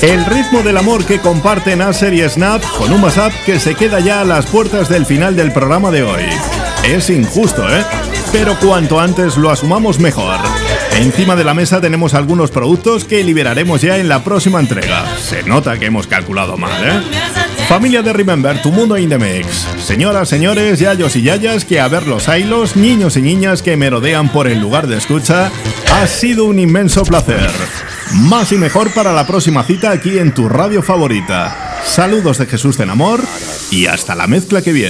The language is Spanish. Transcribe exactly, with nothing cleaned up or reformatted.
El ritmo del amor que comparten Aser y Snap con un WhatsApp que se queda ya a las puertas del final del programa de hoy. Es injusto, ¿eh? Pero cuanto antes lo asumamos mejor. Encima de la mesa tenemos algunos productos que liberaremos ya en la próxima entrega. Se nota que hemos calculado mal, ¿eh? Familia de Remember, tu mundo in the mix. Señoras, señores, yayos y yayas, que a ver los ailos, niños y niñas que merodean por el lugar de escucha, ha sido un inmenso placer. Más y mejor para la próxima cita aquí en tu radio favorita. Saludos de Jesús Zenamor y hasta la mezcla que viene.